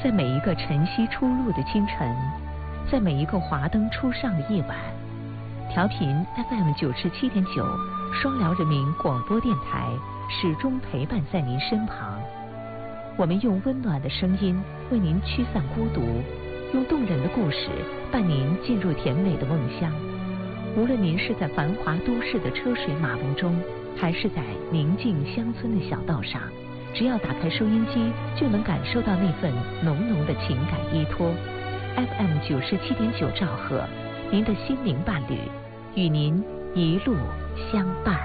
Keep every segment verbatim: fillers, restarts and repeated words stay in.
在每一个晨曦初露的清晨，在每一个华灯初上的夜晚，调频 F M 九十七点九，双辽人民广播电台始终陪伴在您身旁。我们用温暖的声音为您驱散孤独，用动人的故事伴您进入甜美的梦乡。无论您是在繁华都市的车水马龙中，还是在宁静乡村的小道上，只要打开收音机，就能感受到那份浓浓的情感依托。F M 九十七点九兆赫，您的心灵伴侣，与您一路相伴。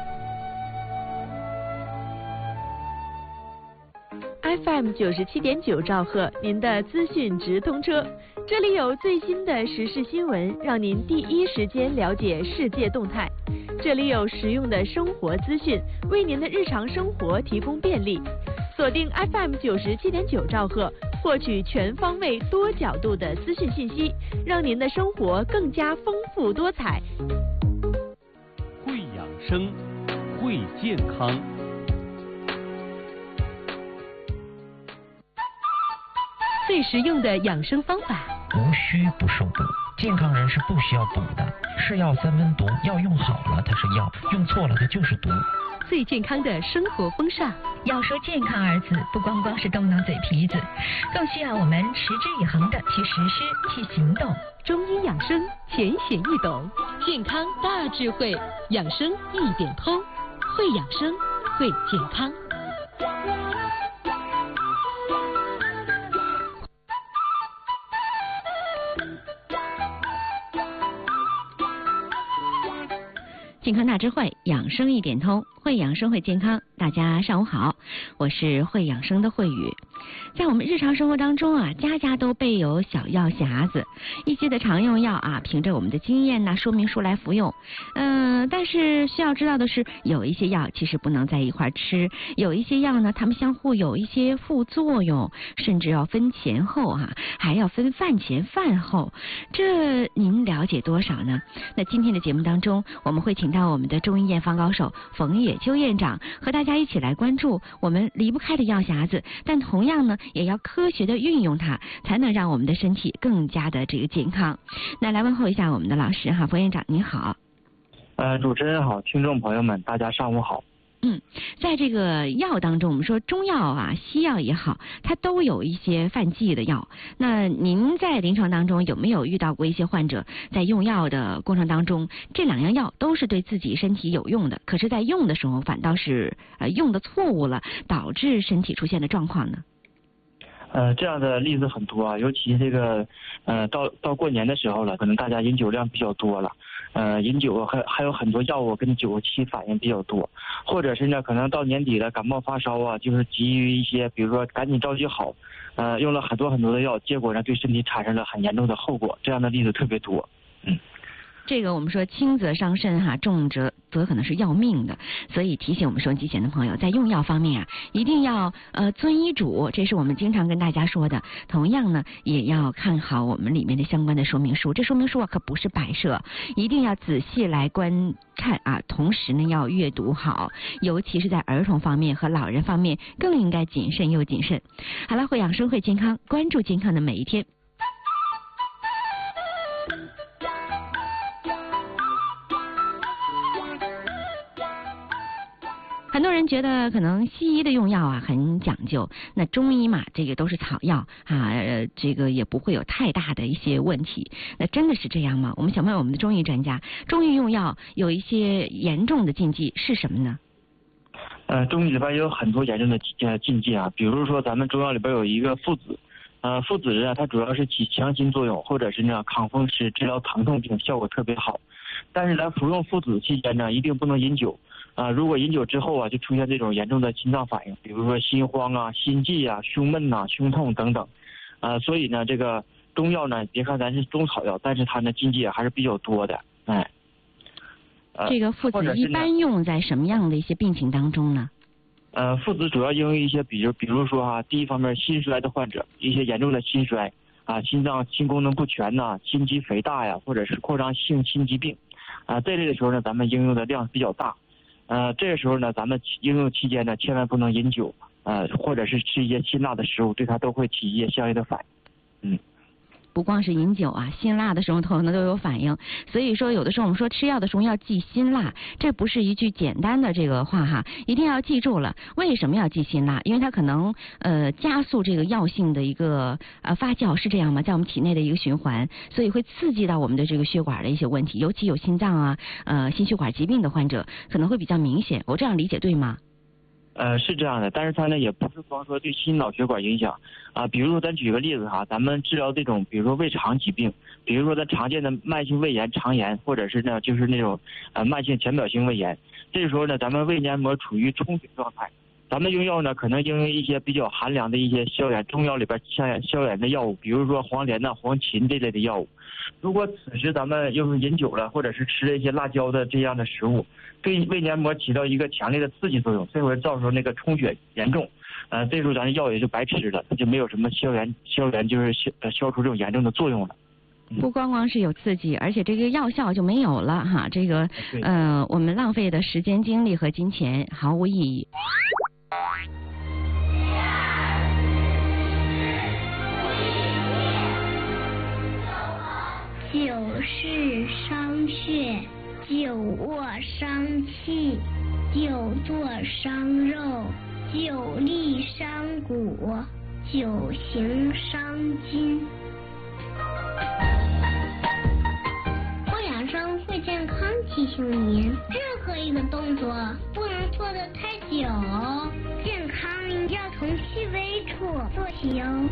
F M 九十七点九兆赫，您的资讯直通车，这里有最新的时事新闻，让您第一时间了解世界动态。这里有实用的生活资讯，为您的日常生活提供便利。锁定 F M 九十七点九兆赫，获取全方位、多角度的资讯信息，让您的生活更加丰富多彩。 会养生，会健康。 最实用的养生方法， 无需不受补。健康人是不需要补的，是药三分毒，药用好了它是药，用错了它就是毒。 最健康的生活风尚， 要说健康二字，不光光是动动嘴皮子，更需要我们持之以恒的去实施、去行动。 中医养生浅显易懂，健康大智慧，养生一点通，会养生，会健康。健康大智慧，养生一点通，会养生会健康。大家上午好，我是会养生的慧宇。在我们日常生活当中啊，家家都备有小药匣子，一些的常用药啊，凭着我们的经验呐、说明书来服用。嗯、呃，但是需要知道的是，有一些药其实不能在一块儿吃，有一些药呢，它们相互有一些副作用，甚至要分前后啊，还要分饭前饭后。这您了解多少呢？那今天的节目当中，我们会请到我们的中医验方高手冯野秋院长，和大家一起来关注我们离不开的药匣子，但同样呢，也要科学的运用它，才能让我们的身体更加的这个健康。那来问候一下我们的老师哈，冯院长您好。 呃，主持人好，听众朋友们，大家上午好。 嗯，在这个药当中，我们说中药啊、西药也好，它都有一些犯忌的药。那您在临床当中有没有遇到过一些患者在用药的过程当中，这两样药都是对自己身体有用的，可是在用的时候反倒是呃用的错误了，导致身体出现的状况呢？ 呃，这样的例子很多啊，尤其这个呃到到过年的时候了，可能大家饮酒量比较多了。呃，饮酒还还有很多药物跟酒期反应比较多，或者是呢，可能到年底了感冒发烧啊，就是急于一些，比如说赶紧着急好，呃，用了很多很多的药，结果呢对身体产生了很严重的后果，这样的例子特别多。嗯。 这个我们说轻则伤身哈，重则则可能是要命的，所以提醒我们收音机前的朋友，在用药方面啊，一定要呃遵医嘱，这是我们经常跟大家说的。同样呢，也要看好我们里面的相关的说明书，这说明书啊可不是摆设，一定要仔细来观看啊，同时呢要阅读好，尤其是在儿童方面和老人方面，更应该谨慎又谨慎。好了，会养生会健康，关注健康的每一天。很多人觉得可能西医的用药啊很讲究，那中医嘛，这个都是草药啊，呃，这个也不会有太大的一些问题。那真的是这样吗？我们想问我们的中医专家，中医用药有一些严重的禁忌是什么呢？ 呃，中医里边也有很多严重的呃禁忌啊，比如说咱们中药里边有一个附子，呃，附子啊，它主要是起强心作用，或者是呢抗风湿、治疗疼痛病，效果特别好。但是来服用附子期间呢，一定不能饮酒。啊、呃，如果饮酒之后啊，就出现这种严重的心脏反应，比如说心慌啊、心悸啊、胸闷呐、啊、胸痛等等。啊、呃，所以呢，这个中药呢，别看咱是中草药，但是它呢禁忌也还是比较多的，哎。 呃、这个附子一般用在什么样的一些病情当中呢？ 呃，附子主要应用一些，比如比如说哈、啊，第一方面心衰的患者，一些严重的心衰啊，心脏心功能不全呐、啊，心肌肥大呀，或者是扩张性心肌病啊，这类的时候呢，咱们应用的量比较大。呃，这个时候呢，咱们应用期间呢，千万不能饮酒啊、 呃，或者是吃一些辛辣的食物，对它都会起一些相应的反应。嗯。 不光是饮酒啊，辛辣的时候可能都有反应。所以说，有的时候我们说吃药的时候要记辛辣，这不是一句简单的这个话哈，一定要记住了。为什么要记辛辣？因为它可能呃加速这个药性的一个呃发酵，是这样吗？在我们体内的一个循环，所以会刺激到我们的这个血管的一些问题，尤其有心脏啊、呃心血管疾病的患者可能会比较明显。我这样理解对吗？ 呃，是这样的，但是它呢也不是光说对心脑血管影响啊、呃。比如说，咱举个例子哈，咱们治疗这种，比如说胃肠疾病，比如说咱常见的慢性胃炎、肠炎，或者是呢就是那种呃慢性浅表性胃炎，这时候呢咱们胃黏膜处于充血状态，咱们用药呢可能应用一些比较寒凉的一些消炎中药里边消消炎的药物，比如说黄连呐、黄芩这类的药物。如果此时咱们又是饮酒了，或者是吃了一些辣椒的这样的食物，对胃黏膜起到一个强烈的刺激作用，这会造成那个充血严重，呃，这时候咱药也就白吃了，就没有什么消炎消炎就是消呃消除这种炎症的作用了。 不光光是有刺激，而且这个药效就没有了哈，这个呃我们浪费的时间、精力和金钱毫无意义。 久视伤血，久卧伤气，久坐伤肉，久立伤骨，久行伤筋。会养生会健康提醒您，任何一个动作不能做得太久，健康要从细微处做起哦。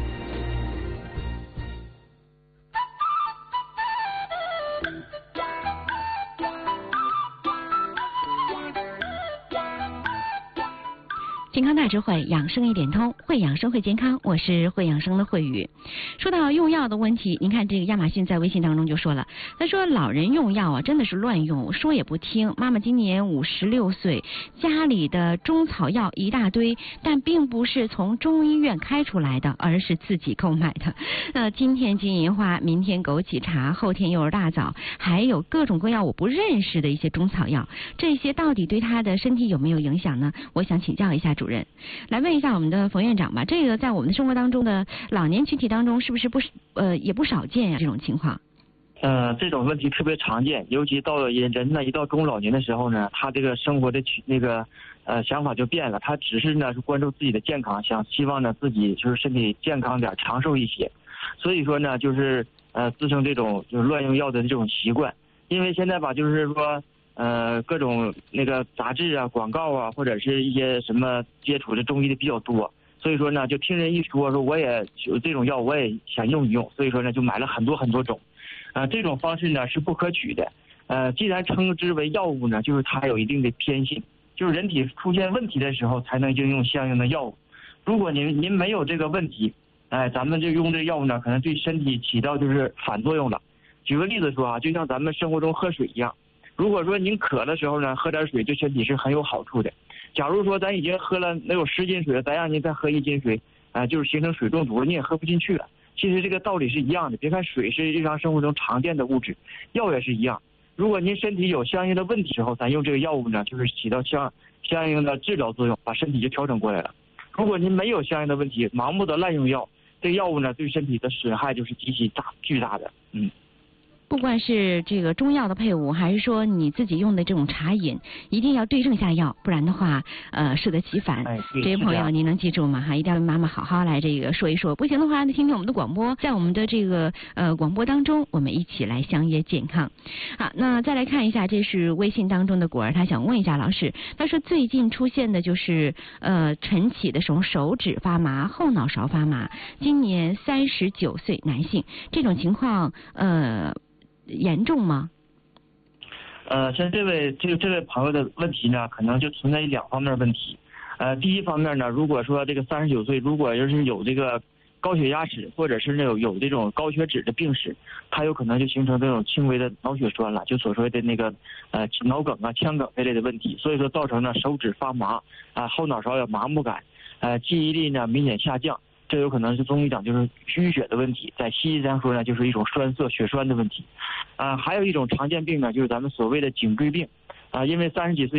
健康大智慧，养生一点通，会养生会健康，我是会养生的慧宇。说到用药的问题，您看这个亚马逊在微信当中就说了，他说老人用药啊真的是乱用，说也不听。妈妈今年五十六岁，家里的中草药一大堆，但并不是从中医院开出来的，而是自己购买的。那今天金银花，明天枸杞茶，后天幼儿大枣，还有各种各样我不认识的一些中草药，这些到底对他的身体有没有影响呢？我想请教一下主任，来问一下我们的冯院长吧。这个在我们的生活当中的老年群体当中，是不是不呃也不少见呀、啊？这种情况？ 呃，这种问题特别常见，尤其到了人呢，一到中老年的时候呢，他这个生活的那个呃想法就变了，他只是呢是关注自己的健康，想希望呢自己就是身体健康点，长寿一些，所以说呢就是呃滋生这种就是乱用药的这种习惯。因为现在吧，就是说呃各种那个杂志啊、广告啊，或者是一些什么接触的中医的比较多，所以说呢就听人一说说我也有这种药，我也想用一用，所以说呢就买了很多很多种。呃，这种方式呢是不可取的。呃，既然称之为药物呢，就是它有一定的偏性，就是人体出现问题的时候才能应用相应的药物。如果您您没有这个问题，哎、呃，咱们就用这个药物呢，可能对身体起到就是反作用了。举个例子说啊，就像咱们生活中喝水一样，如果说您渴的时候呢，喝点水对身体是很有好处的。假如说咱已经喝了能有十斤水了，咱让您再喝一斤水，啊、呃，就是形成水中毒了，你也喝不进去了。其实这个道理是一样的，别看水是日常生活中常见的物质，药也是一样。如果您身体有相应的问题之后，咱用这个药物呢，就是起到相相应的治疗作用，把身体就调整过来了。如果您没有相应的问题，盲目的滥用药，这个药物呢对身体的损害就是极其大巨大的。嗯。 不管是这个中药的配伍，还是说你自己用的这种茶饮，一定要对症下药，不然的话，呃，适得其反。 哎、 这些朋友您能记住吗？哈，一定要跟妈妈好好来这个说一说。不行的话，那听听我们的广播，在我们的这个呃广播当中，我们一起来相约健康。好，那再来看一下，这是微信当中的果儿，他想问一下老师，他说最近出现的就是呃晨起的时候手指发麻、后脑勺发麻，今年三十九岁男性，这种情况呃。严重吗？ 呃，像这位这个这位朋友的问题呢，可能就存在于两方面问题。呃，第一方面呢，如果说这个三十九岁，如果要是有这个高血压史，或者是有有这种高血脂的病史，它有可能就形成这种轻微的脑血栓了，就所说的那个呃脑梗啊、腔梗这类的问题，所以说造成了手指发麻啊、呃，后脑勺有麻木感，呃，记忆力呢明显下降。这有可能是中医讲就是淤血的问题，在西医上说呢就是一种栓塞血栓的问题，啊、呃，还有一种常见病呢就是咱们所谓的颈椎病，啊、呃，因为三十几岁。